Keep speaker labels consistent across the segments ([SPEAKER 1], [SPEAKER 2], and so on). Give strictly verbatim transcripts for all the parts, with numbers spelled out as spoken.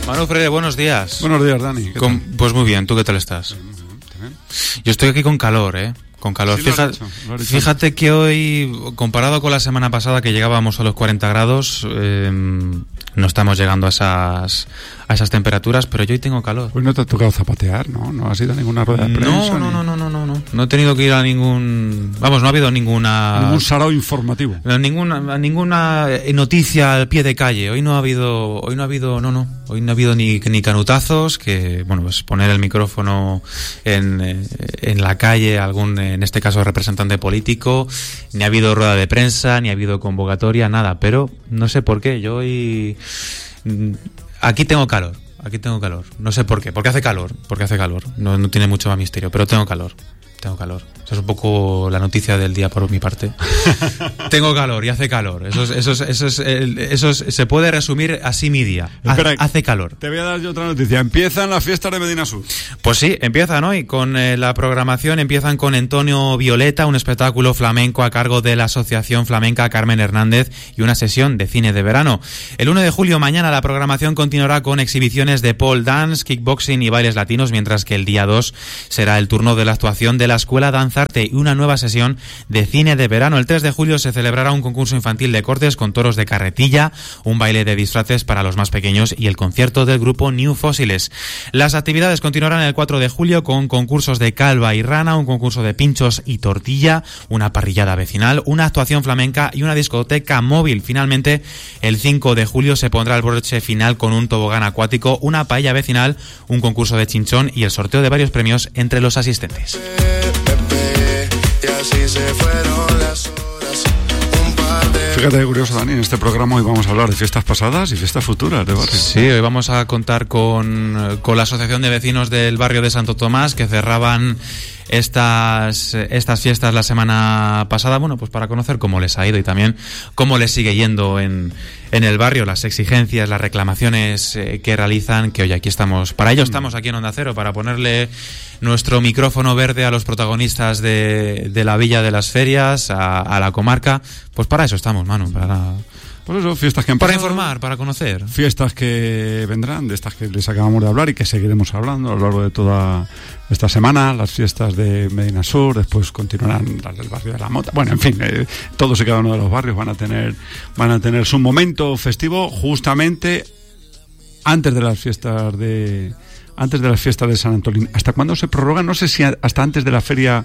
[SPEAKER 1] Manu Freire, buenos días.
[SPEAKER 2] Buenos días, Dani.
[SPEAKER 1] Con, pues muy bien, ¿tú qué tal estás?
[SPEAKER 2] Bien, muy bien, también.
[SPEAKER 1] Yo estoy aquí con calor, ¿eh? Con calor.
[SPEAKER 2] Sí, lo
[SPEAKER 1] Fíjate,
[SPEAKER 2] has dicho, lo has dicho.
[SPEAKER 1] fíjate que hoy, comparado con la semana pasada que llegábamos a los cuarenta grados, eh, no estamos llegando a esas a esas temperaturas, pero yo hoy tengo calor.
[SPEAKER 2] Pues no te ha tocado zapatear, ¿no? No has ido a ninguna rueda de prensa.
[SPEAKER 1] No, no,
[SPEAKER 2] ni...
[SPEAKER 1] no, no, no, no, no. No he tenido que ir a ningún... Vamos, no ha habido ninguna...
[SPEAKER 2] Ningún sarao informativo.
[SPEAKER 1] Ninguna, ninguna noticia al pie de calle. Hoy no ha habido... Hoy no ha habido... No, no. Hoy no ha habido ni, ni canutazos, que, bueno, pues poner el micrófono en, en la calle, algún, en este caso, representante político. Ni ha habido rueda de prensa, ni ha habido convocatoria, nada. Pero no sé por qué. Yo hoy... Aquí tengo calor. Aquí tengo calor. No sé por qué. Porque hace calor. Porque hace calor. No, no tiene mucho más misterio. Pero tengo calor. Tengo calor. Esa es un poco la noticia del día por mi parte. Tengo calor y hace calor. Eso es, eso es, eso es, eso es, se puede resumir así mi día.
[SPEAKER 2] Espera,
[SPEAKER 1] hace calor.
[SPEAKER 2] Te voy a dar yo otra noticia. Empiezan las fiestas de Medina Sur.
[SPEAKER 1] Pues sí, empiezan hoy con eh, la programación. Empiezan con Antonio Violeta, un espectáculo flamenco a cargo de la Asociación Flamenca Carmen Hernández y una sesión de cine de verano. El uno de julio, mañana, la programación continuará con exhibiciones de pole dance, kickboxing y bailes latinos, mientras que el día dos será el turno de la actuación de la Escuela Danzarte y una nueva sesión de cine de verano. El tres de julio se celebrará un concurso infantil de cortes con toros de carretilla, un baile de disfraces para los más pequeños y el concierto del grupo New Fósiles. Las actividades continuarán el cuatro de julio con concursos de calva y rana, un concurso de pinchos y tortilla, una parrillada vecinal, una actuación flamenca y una discoteca móvil. Finalmente, el cinco de julio se pondrá el broche final con un tobogán acuático, una paella vecinal, un concurso de chinchón y el sorteo de varios premios entre los asistentes.
[SPEAKER 2] Fíjate qué curioso, Dani, en este programa hoy vamos a hablar de fiestas pasadas y fiestas futuras de barrio.
[SPEAKER 1] Sí, hoy vamos a contar con, con la Asociación de Vecinos del Barrio de Santo Tomás, que cerraban estas estas fiestas la semana pasada, bueno, pues para conocer cómo les ha ido y también cómo les sigue yendo en, en el barrio, las exigencias, las reclamaciones eh, que realizan, que hoy aquí estamos, para ello estamos aquí en Onda Cero, para ponerle nuestro micrófono verde a los protagonistas de, de la Villa de las Ferias, a, a la comarca, pues para eso estamos, Manu, para...
[SPEAKER 2] Por eso, fiestas que han
[SPEAKER 1] Para
[SPEAKER 2] pasado,
[SPEAKER 1] informar, para conocer.
[SPEAKER 2] Fiestas que vendrán, de estas que les acabamos de hablar y que seguiremos hablando a lo largo de toda esta semana. Las fiestas de Medina Sur, después continuarán las del barrio de la Mota. Bueno, en fin, eh, todos y cada uno de los barrios van a tener van a tener su momento festivo justamente antes de las fiestas de antes de las fiestas de San Antolín. ¿Hasta cuándo se prorroga? No sé si hasta antes de la feria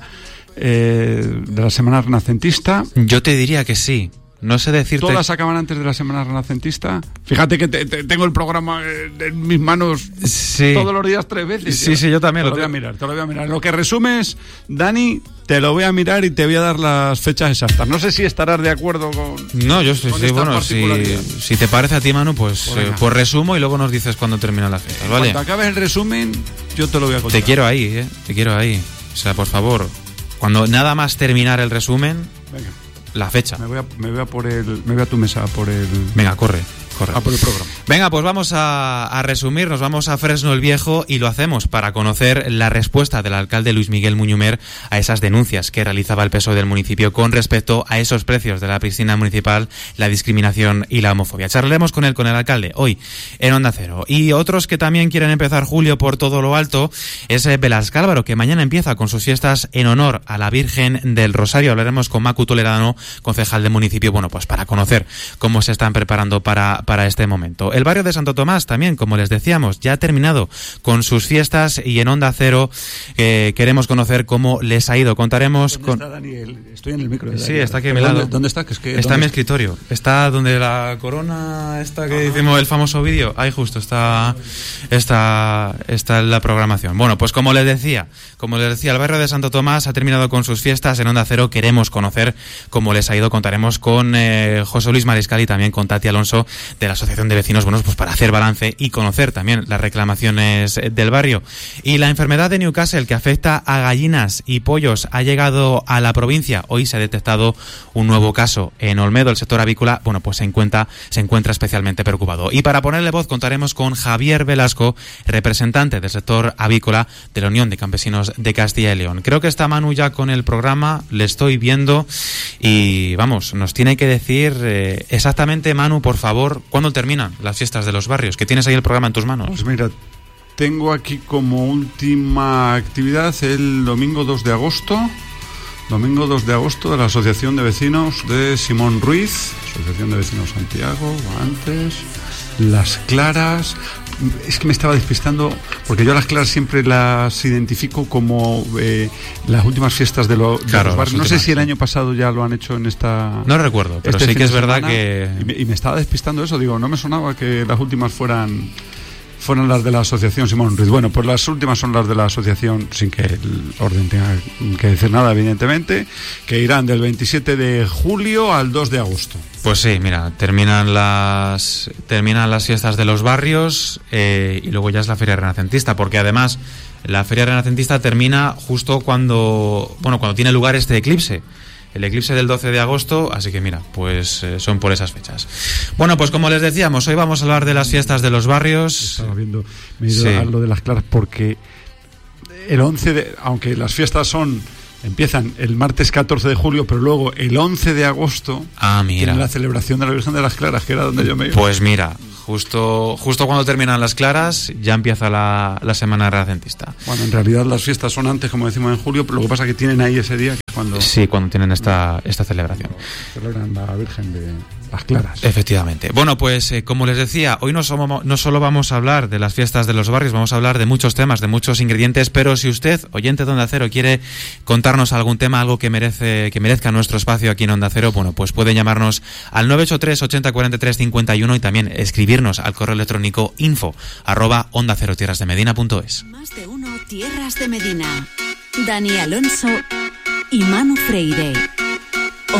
[SPEAKER 2] eh, de la Semana Renacentista.
[SPEAKER 1] Yo te diría que sí. No sé decirte...
[SPEAKER 2] ¿Todas acaban antes de la Semana Renacentista? Fíjate que te, te, tengo el programa en mis manos
[SPEAKER 1] sí.
[SPEAKER 2] todos los días tres veces.
[SPEAKER 1] Sí, sí, yo también.
[SPEAKER 2] Te lo voy a mirar, te lo voy a mirar. Lo que resumes, Dani, te lo voy a mirar y te voy a dar las fechas exactas. No sé si estarás de acuerdo con...
[SPEAKER 1] No, yo sí, sí bueno, si, si te parece a ti, Manu, pues, pues, eh, pues resumo y luego nos dices cuándo terminan las fiestas, ¿vale?
[SPEAKER 2] Cuando acabes el resumen, yo te lo voy a contar.
[SPEAKER 1] Te quiero ahí, ¿eh? Te quiero ahí. O sea, por favor, cuando nada más terminar el resumen...
[SPEAKER 2] Venga.
[SPEAKER 1] La fecha.
[SPEAKER 2] Me voy a, me voy a por el, me voy a tu mesa por el.
[SPEAKER 1] Venga, corre, corre.
[SPEAKER 2] A por el programa.
[SPEAKER 1] Venga, pues vamos a, a resumir. Nos vamos a Fresno el Viejo y lo hacemos para conocer la respuesta del alcalde Luis Miguel Muñumer a esas denuncias que realizaba el P S O E del municipio con respecto a esos precios de la piscina municipal, la discriminación y la homofobia. Charlaremos con él, con el alcalde, hoy en Onda Cero. Y otros que también quieren empezar julio por todo lo alto es Velasco Álvaro, que mañana empieza con sus fiestas en honor a la Virgen del Rosario. Hablaremos con Macu Toledano, concejal del municipio, bueno, pues para conocer cómo se están preparando para, para este momento. El barrio de Santo Tomás también, como les decíamos, ya ha terminado con sus fiestas y en Onda Cero eh, queremos conocer cómo les ha ido. Contaremos
[SPEAKER 2] ¿Dónde
[SPEAKER 1] con...
[SPEAKER 2] está Daniel? Estoy en el micro.
[SPEAKER 1] Sí, está aquí a mi lado.
[SPEAKER 2] ¿Dónde, ¿Dónde está? Que es que,
[SPEAKER 1] está en mi
[SPEAKER 2] está?
[SPEAKER 1] escritorio. Está donde la corona esta que hicimos el famoso vídeo. Ahí justo está, está, está en la programación. Bueno, pues como les decía, como les decía, el barrio de Santo Tomás ha terminado con sus fiestas. En Onda Cero queremos conocer cómo les ha ido. Contaremos con eh, José Luis Mariscal y también con Tati Alonso de la Asociación de Vecinos, bueno, pues para hacer balance y conocer también las reclamaciones del barrio. Y la enfermedad de Newcastle, que afecta a gallinas y pollos, ha llegado a la provincia. Hoy se ha detectado un nuevo caso en Olmedo. El sector avícola, bueno, pues se encuentra, se encuentra especialmente preocupado. Y para ponerle voz contaremos con Javier Velasco, representante del sector avícola de la Unión de Campesinos de Castilla y León. Creo que está Manu ya con el programa, le estoy viendo y vamos, nos tiene que decir eh, exactamente, Manu, por favor, ¿cuándo terminan las fiestas de los barrios? Que tienes ahí el programa en tus manos.
[SPEAKER 2] Pues mira, tengo aquí como última actividad el domingo dos de agosto. Domingo dos de agosto de la Asociación de Vecinos de Simón Ruiz, Asociación de Vecinos Santiago, antes, Las Claras. Es que me estaba despistando, porque yo a Las Claras siempre las identifico como eh, las últimas fiestas de, lo, de
[SPEAKER 1] claro,
[SPEAKER 2] los barrios. No
[SPEAKER 1] últimas,
[SPEAKER 2] sé si el
[SPEAKER 1] sí.
[SPEAKER 2] año pasado ya lo han hecho en esta...
[SPEAKER 1] No recuerdo, pero
[SPEAKER 2] este
[SPEAKER 1] sí que es verdad
[SPEAKER 2] semana,
[SPEAKER 1] que...
[SPEAKER 2] Y me, y me estaba despistando eso, digo, no me sonaba que las últimas fueran... fueron las de la Asociación Simón Ruiz. Bueno, pues las últimas son las de la Asociación, sin que el orden tenga que decir nada, evidentemente, que irán del veintisiete de julio al dos de agosto.
[SPEAKER 1] Pues sí, mira, terminan las terminan las fiestas de los barrios eh, y luego ya es la Feria Renacentista, porque además la Feria Renacentista termina justo cuando, bueno, cuando tiene lugar este eclipse. El eclipse del doce de agosto, así que mira, pues eh, son por esas fechas. Bueno, pues como les decíamos, hoy vamos a hablar de las fiestas de los barrios.
[SPEAKER 2] Estaba viendo, me he ido
[SPEAKER 1] Sí.
[SPEAKER 2] a lo de Las Claras porque el once de, aunque las fiestas son empiezan el martes catorce de julio, pero luego el once de agosto
[SPEAKER 1] Ah, mira.
[SPEAKER 2] tiene la celebración de la Virgen de las Claras, que era donde yo me iba.
[SPEAKER 1] Pues mira, justo justo cuando terminan las claras ya empieza la, la semana renacentista.
[SPEAKER 2] Bueno, en realidad las fiestas son antes, como decimos en julio, pero lo que pasa es que tienen ahí ese día, que es cuando
[SPEAKER 1] Sí, cuando tienen esta, esta celebración.
[SPEAKER 2] celebran la Virgen de las Claras.
[SPEAKER 1] Efectivamente. Bueno, pues eh, como les decía, hoy no, somos, no solo vamos a hablar de las fiestas de los barrios, vamos a hablar de muchos temas, de muchos ingredientes, pero si usted, oyente de Onda Cero, quiere contarnos algún tema, algo que merece que merezca nuestro espacio aquí en Onda Cero, bueno, pues puede llamarnos al nueve ocho tres, ochenta, cuarenta y tres, cincuenta y uno y también escribirnos al correo electrónico info arroba onda cero tierras de medina punto es.
[SPEAKER 3] Más de uno Tierras de Medina. Dani Alonso y Manu Freire.